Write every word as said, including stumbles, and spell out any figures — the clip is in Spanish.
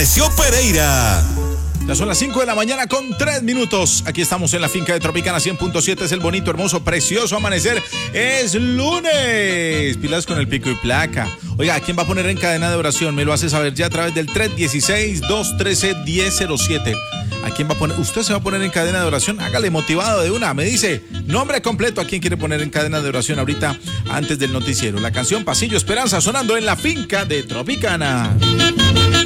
Pereira. Ya son las cinco de la mañana con tres minutos. Aquí estamos en la finca de Tropicana cien punto siete. Es el bonito, hermoso, precioso amanecer. Es lunes. Pilas con el pico y placa. Oiga, ¿a quién va a poner en cadena de oración? Me lo hace saber ya a través del tres uno seis, dos uno tres, uno cero cero siete. ¿A quién va a poner? ¿Usted se va a poner en cadena de oración? Hágale motivado de una. Me dice nombre completo a quién quiere poner en cadena de oración ahorita antes del noticiero. La canción Pasillo Esperanza sonando en la finca de Tropicana.